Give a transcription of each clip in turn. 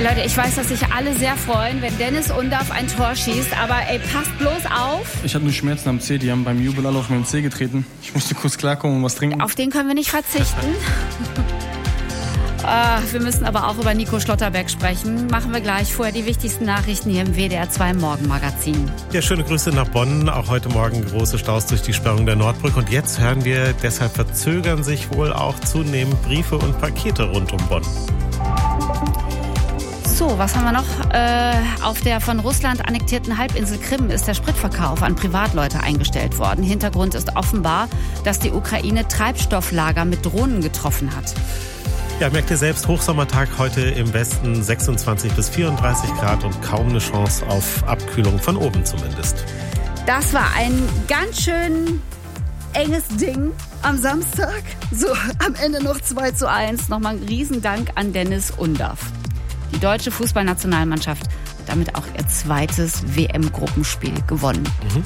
Leute, ich weiß, dass sich alle sehr freuen, wenn Dennis Undaff ein Tor schießt, aber passt bloß auf. Ich hatte nur Schmerzen am Zeh, die haben beim Jubel alle auf meinen Zeh getreten. Ich musste kurz klarkommen und was trinken. Auf den können wir nicht verzichten. Wir müssen aber auch über Nico Schlotterbeck sprechen. Machen wir gleich. Vorher die wichtigsten Nachrichten hier im WDR 2 Morgenmagazin. Ja, schöne Grüße nach Bonn. Auch heute Morgen große Staus durch die Sperrung der Nordbrücke. Und jetzt hören wir, deshalb verzögern sich wohl auch zunehmend Briefe und Pakete rund um Bonn. So, was haben wir noch? Auf der von Russland annektierten Halbinsel Krim ist der Spritverkauf an Privatleute eingestellt worden. Hintergrund ist offenbar, dass die Ukraine Treibstofflager mit Drohnen getroffen hat. Ja, merkt ihr selbst, Hochsommertag heute im Westen, 26 bis 34 Grad und kaum eine Chance auf Abkühlung, von oben zumindest. Das war ein ganz schön enges Ding am Samstag. So, am Ende noch 2:1. Nochmal ein Riesendank an Dennis Undaff. Die deutsche Fußballnationalmannschaft hat damit auch ihr zweites WM-Gruppenspiel gewonnen.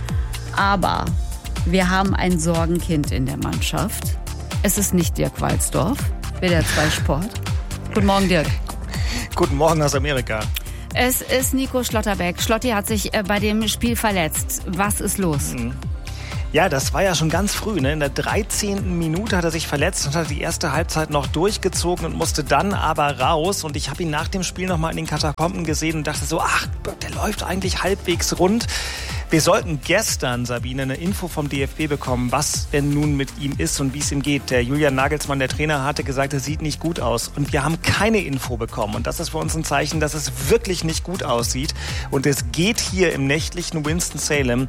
Aber wir haben ein Sorgenkind in der Mannschaft. Es ist nicht Dirk Walzdorf, WDR 2 Sport. Guten Morgen, Dirk. Guten Morgen aus Amerika. Es ist Nico Schlotterbeck. Schlotti hat sich bei dem Spiel verletzt. Was ist los? Ja, das war ja schon ganz früh. Ne? In der 13. Minute hat er sich verletzt und hat die erste Halbzeit noch durchgezogen und musste dann aber raus. Und ich habe ihn nach dem Spiel nochmal in den Katakomben gesehen und dachte so, ach, der läuft eigentlich halbwegs rund. Wir sollten gestern, Sabine, eine Info vom DFB bekommen, was denn nun mit ihm ist und wie es ihm geht. Der Julian Nagelsmann, der Trainer, hatte gesagt, es sieht nicht gut aus. Und wir haben keine Info bekommen. Und das ist für uns ein Zeichen, dass es wirklich nicht gut aussieht. Und es geht hier im nächtlichen Winston-Salem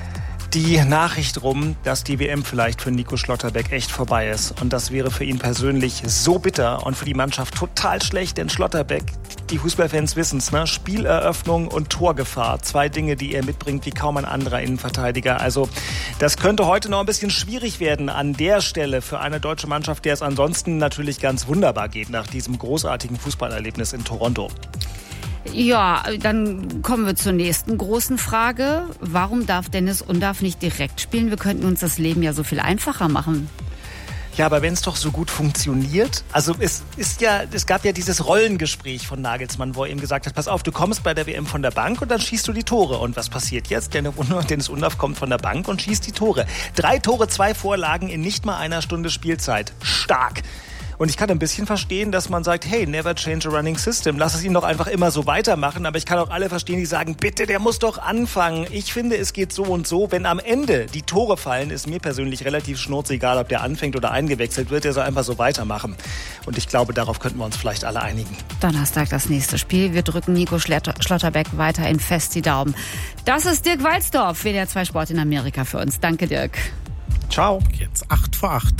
die Nachricht rum, dass die WM vielleicht für Nico Schlotterbeck echt vorbei ist. Und das wäre für ihn persönlich so bitter und für die Mannschaft total schlecht, denn Schlotterbeck, die Fußballfans wissen es, ne? Spieleröffnung und Torgefahr. 2 Dinge, die er mitbringt wie kaum ein anderer Innenverteidiger. Also das könnte heute noch ein bisschen schwierig werden an der Stelle für eine deutsche Mannschaft, der es ansonsten natürlich ganz wunderbar geht nach diesem großartigen Fußballerlebnis in Toronto. Ja, dann kommen wir zur nächsten großen Frage. Warum darf Dennis Undaff nicht direkt spielen? Wir könnten uns das Leben ja so viel einfacher machen. Ja, aber wenn es doch so gut funktioniert, also es gab ja dieses Rollengespräch von Nagelsmann, wo er ihm gesagt hat, pass auf, du kommst bei der WM von der Bank und dann schießt du die Tore. Und was passiert jetzt? Dennis Undaff kommt von der Bank und schießt die Tore. 3 Tore, 2 Vorlagen in nicht mal einer Stunde Spielzeit. Stark. Und ich kann ein bisschen verstehen, dass man sagt, hey, never change a running system. Lass es ihn doch einfach immer so weitermachen. Aber ich kann auch alle verstehen, die sagen, bitte, der muss doch anfangen. Ich finde, es geht so und so. Wenn am Ende die Tore fallen, ist mir persönlich relativ schnurzegal, ob der anfängt oder eingewechselt wird. Der soll einfach so weitermachen. Und ich glaube, darauf könnten wir uns vielleicht alle einigen. Donnerstag das nächste Spiel. Wir drücken Nico Schlotterbeck weiterhin fest die Daumen. Das ist Dirk Walzdorf, WDR 2 Sport in Amerika für uns. Danke, Dirk. Ciao. Jetzt 7:08.